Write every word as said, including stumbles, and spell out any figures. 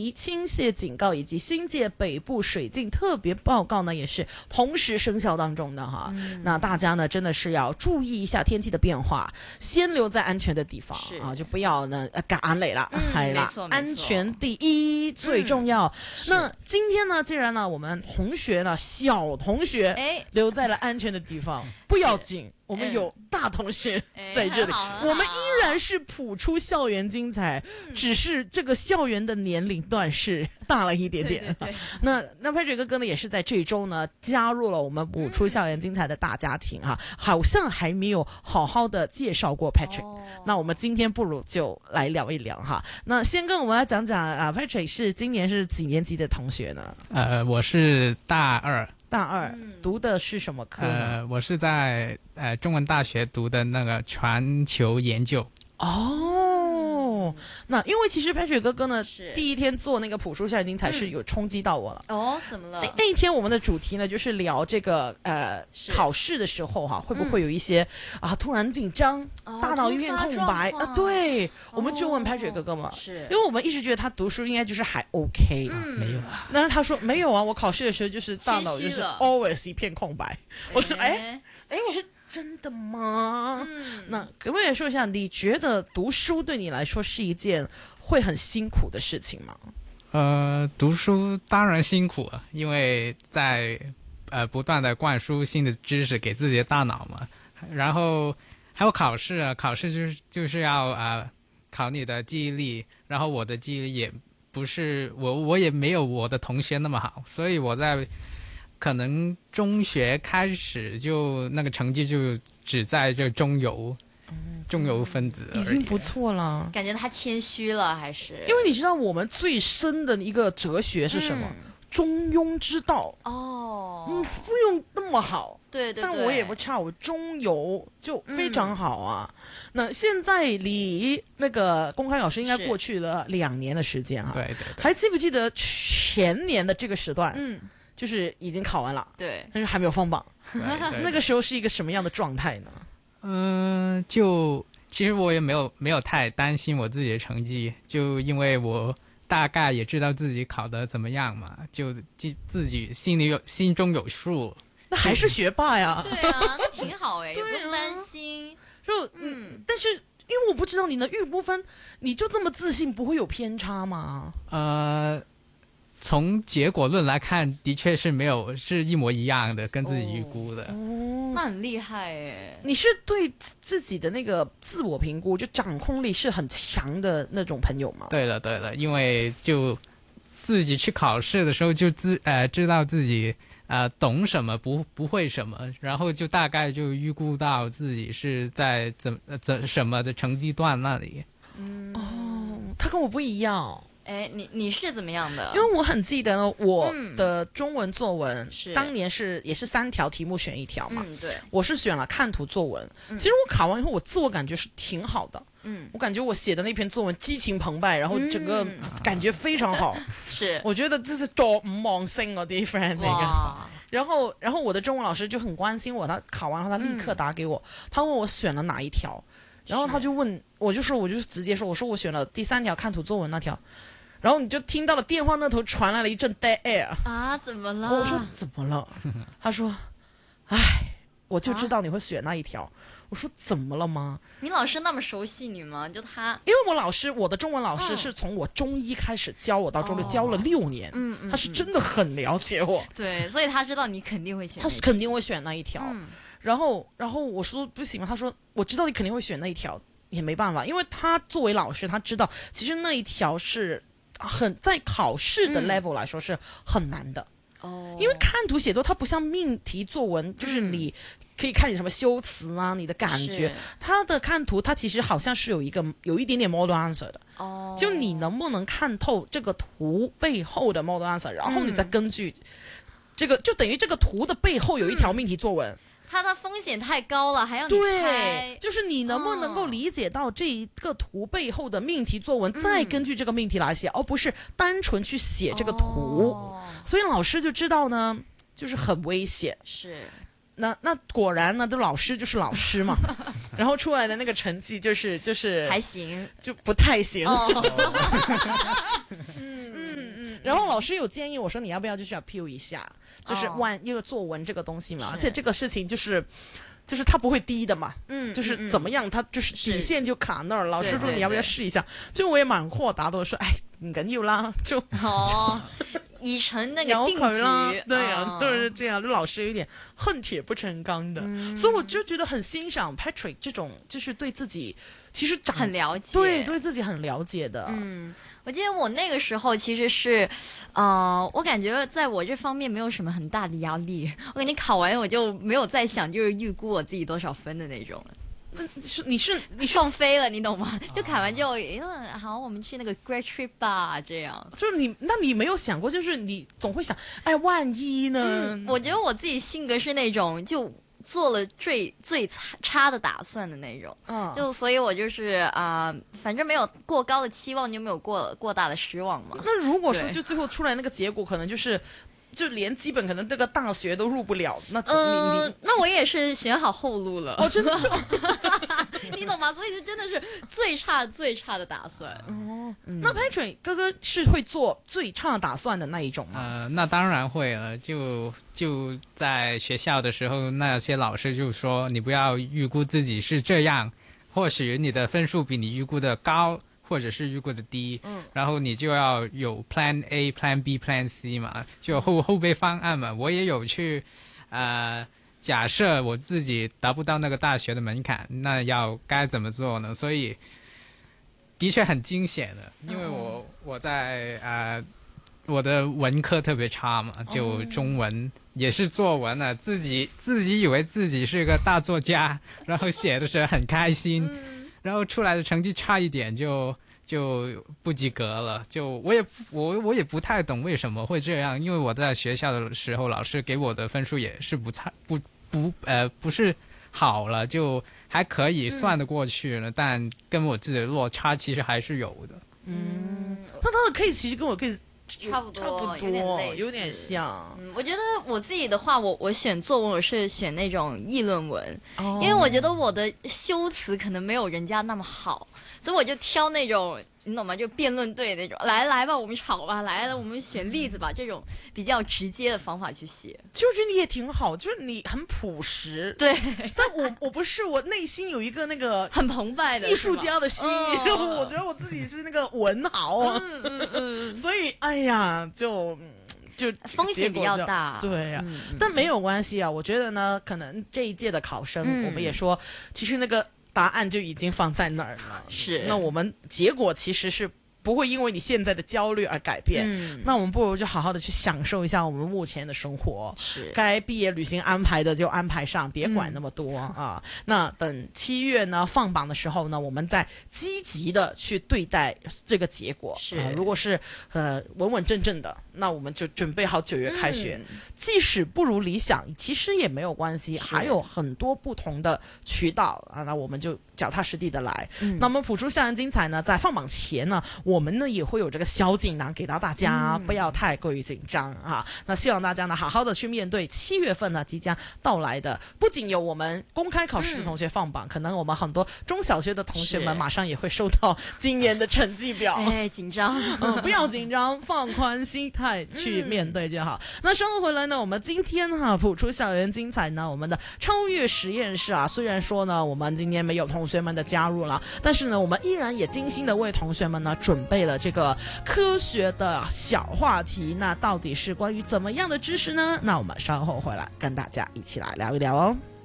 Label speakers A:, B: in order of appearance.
A: 泥倾泻警告以及新界北部水浸特别报告呢，也是同时生效当中的哈。嗯、那大家呢真的是要注意一下天气的变化，先留在安全的地方啊，就不要呢赶安累了，係啦、嗯，安全第一最重要。嗯、那今天呢，既然呢我们同学呢小同学留在了安全的地方，不要紧。我们有大同学在这里，我们依然是谱出校园精彩，嗯、只是这个校园的年龄段是大了一点点。对对对那那 Patrick 哥哥呢，也是在这周呢加入了我们谱出校园精彩的大家庭哈、嗯，好像还没有好好的介绍过 Patrick、哦。那我们今天不如就来聊一聊哈。那先跟我们来讲讲啊 ，Patrick 是今年是几年级的同学呢？
B: 呃，我是大二。
A: 大二、嗯、读的是什么科呢？
B: 呃，我是在呃中文大学读的那个全球研究。
A: 哦，那因为其实 Patrick 哥哥呢，第一天做那个谱出校园精彩是有冲击到我了。
C: 嗯、哦，怎么了？
A: 那那一天我们的主题呢，就是聊这个呃考试的时候哈，会不会有一些、嗯、啊突然紧张、哦、大脑一片空白啊？对，我们就问 Patrick 哥哥嘛，是因为我们一直觉得他读书应该就是还 OK 嘛，
B: 嗯、没有啊。
A: 但是他说没有啊，我考试的时候就是大脑就是 always 一片空白。我说哎哎，我说。真的吗？嗯，那可不可以说一下，你觉得读书对你来说是一件会很辛苦的事情吗？
B: 呃，读书当然辛苦了，因为在呃不断的灌输新的知识给自己的大脑嘛，然后还有考试啊，考试就是就是要啊、呃、考你的记忆力，然后我的记忆力也不是我我也没有我的同学那么好，所以我在。可能中学开始就那个成绩就只在这中游，嗯、中游分子
A: 已经不错了。
C: 感觉他谦虚了，还是
A: 因为你知道我们最深的一个哲学是什么？嗯、中庸之道。
C: 哦，
A: 嗯，不用那么好，
C: 对对对，
A: 但我也不差，我中游就非常好啊。嗯、那现在离那个公开考试应该过去了两年的时间啊。
B: 对对对，
A: 还记不记得前年的这个时段？嗯。就是已经考完了，
C: 对，
A: 但是还没有放榜。那个时候是一个什么样的状态呢？
B: 嗯、呃，就其实我也没有没有太担心我自己的成绩，就因为我大概也知道自己考得怎么样嘛，就自己心里有心中有数。
A: 那还是学霸呀？
C: 对啊，那挺好哎，也不用担心。
A: 就嗯，但是因为我不知道你的预估分，你就这么自信不会有偏差吗？
B: 呃。从结果论来看，的确是没有，是一模一样的，跟自己预估的。
C: 哦，那很厉害耶！
A: 你是对自己的那个自我评估，就掌控力是很强的那种朋友吗？
B: 对了，对了，因为就自己去考试的时候就自呃知道自己呃懂什么，不不会什么，然后就大概就预估到自己是在怎怎什么的成绩段那里。
A: 嗯，哦，他跟我不一样。
C: 哎，你你是怎么样的？
A: 因为我很记得呢，我的中文作文、嗯、当年是也是三条题目选一条嘛。
C: 嗯，对。我
A: 是选了看图作文。嗯、其实我考完以后，我自我感觉是挺好的。嗯，我感觉我写的那篇作文激情澎湃，然后整个感觉非常好。嗯、
C: 是，
A: 我觉得这是作五望星我的 friend 那个。然后，然后我的中文老师就很关心我，他考完后他立刻打给我，嗯、他问我选了哪一条，然后他就问我，就说我就直接说，我说我选了第三条看图作文那条。然后你就听到了电话那头传来了一阵 dead air
C: 啊，怎么了？
A: 我说怎么了？他说，哎，我就知道你会选那一条。啊、我说怎么了吗？
C: 你老师那么熟悉你吗？就他，
A: 因为我老师，我的中文老师是从我中一开始教我到中六，哦、教了六年，嗯嗯，他是真的很了解我。
C: 对，所以他知道你肯定会选，
A: 他肯定会选那一条。嗯、然后，然后我说不行嘛，他说我知道你肯定会选那一条，也没办法，因为他作为老师，他知道其实那一条是。很在考试的 level 来说是很难的。哦、嗯，因为看图写作它不像命题作文，就是你可以看你什么修辞啊，你的感觉。它的看图它其实好像是有一个有一点点 model answer 的。哦，就你能不能看透这个图背后的 model answer， 然后你再根据这个，就等于这个图的背后有一条命题作文。嗯，
C: 它的风险太高了，还要你猜。
A: 对，就是你能不能够理解到这一个图背后的命题作文，嗯、再根据这个命题来写，而不是单纯去写这个图。哦、所以老师就知道呢，就是很危险。
C: 是。
A: 那那果然呢，这老师就是老师嘛，然后出来的那个成绩就是就是
C: 还行，
A: 就不太行。哦、
C: 嗯。
A: 然后老师有建议我说你要不要就去 appeal 一下，就是万一个作文这个东西嘛，而且这个事情就是。就是他不会低的嘛，嗯，就是怎么样，他就是底线就卡那儿。老师说你要不要试一下？就我也蠻豁達的，我說哎唔緊要啦，就
C: 哦，已成那個定局，
A: 對啊，就是這樣。就老師有點恨鐵不成鋼的，所以我就覺得很欣賞 Patrick 這種，就是對自己其實長
C: 很了解，
A: 對對自己很了解的，
C: 嗯。我記得我那個時候其實是，呃，我感覺在我這方面沒有什麼很大的壓力。我感覺考完我就沒有再想，就是預估我自己多少分的那種了。
A: 那是你是你是
C: 放飛了，你懂嗎？就考完就，嗯，好，我們去那個 grad trip 吧，這樣。
A: 就是你，那你沒有想過，就是你總會想，哎，萬一呢？
C: 嗯，我覺得我自己性格是那種就。做了最最差差的打算的那種，嗯，就所以我就是啊、呃，反正沒有過高的期望，就沒有過過大的失望嘛。
A: 那如果說就最後出來那個結果，可能就是就連基本可能這個大學都入不了，那嗯、呃，
C: 那我也是選好後路了。
A: 哦，真的，
C: 你懂嗎？所以就真的是最差最差的打算。
A: 哦，嗯、那 Patrick 哥哥是會做最差打算的那一種嗎？
B: 呃，那當然會了，就。就在學校的時候，那些老師就說你不要預估自己是這樣，或許你的分數比你預估的高，或者是預估的低，嗯，然後你就要有 Plan A、Plan B、Plan C 嘛，就有後後備方案嘛。我也有去，呃，假設我自己達不到那個大學的門檻，那要該怎麼做呢？所以的確很驚險的，因為我、哦、我在呃。我的文科特別差嘛，就中文也是作文啊，自己自己以為自己是個大作家，然後寫的時候很開心，然後出來的成績差一點就就不及格了。就我也我我也不太懂為什麼會這樣，因為我在學校的時候，老師給我的分數也是不差不不呃不是好了，就還可以算得過去了，嗯、但跟我自己的落差其實還是有的。
A: 嗯，那他的 case 其實跟我 case。
C: 差不多，
A: 差不多
C: 有點類似，
A: 有點像。
C: 嗯，我覺得我自己的話，我我選作文，我是選那種議論文，哦、因為我覺得我的修辭可能沒有人家那麼好，所以我就挑那種。你懂嗎？就辯論隊那種，來來吧，我們吵吧，來了，我們選例子吧，這種比較直接的方法去寫。
A: 其實我覺得你也挺好，就是你很樸實。
C: 對，
A: 但我我不是，我內心有一個那個
C: 很澎湃的
A: 藝術家的心，
C: 哦、
A: 我覺得我自己是那個文豪，
C: 嗯嗯嗯，
A: 所以哎呀，就就
C: 風險比較大。
A: 對呀、啊，
C: 嗯、
A: 但沒有關係啊，我覺得呢，可能這一屆的考生，嗯、我們也說，其實那個答案就已經放在那兒了。
C: 是，
A: 那我們結果其實是。不會因為你現在的焦慮而改變，嗯、那我們不如就好好的去享受一下我們目前的生活。
C: 是，
A: 該畢業旅行安排的就安排上，別管那麼多、嗯、啊。那等七月呢放榜的時候呢，我們再積極的去對待這個結果。
C: 是、
A: 啊，如果是呃穩穩正正的，那我們就準備好九月開學。嗯、即使不如理想，其實也沒有關係，還有很多不同的渠道啊。那我們就腳踏實地的來。嗯、那麼普出校園精彩呢，在放榜前呢，我們呢也會有這個小錦囊給到大家，嗯、不要太過於緊張啊。那希望大家呢好好的去面對七月份呢即將到來的，不僅有我們公開考試的同學放榜，嗯、可能我們很多中小學的同學們馬上也會收到今年的成績表。
C: 哎，緊張，
A: 嗯，不要緊張，放寬心態去面對就好。嗯、那稍後回來呢，我們今天哈、啊、普出校園精彩呢，我們的超越實驗室啊，雖然說呢我們今天沒有同學們的加入了，但是呢我們依然也精心的為同學們呢準備了這個科學的小話題。那到底是關於怎麼樣的知識呢？那我們稍後回來跟大家一起來聊一聊哦。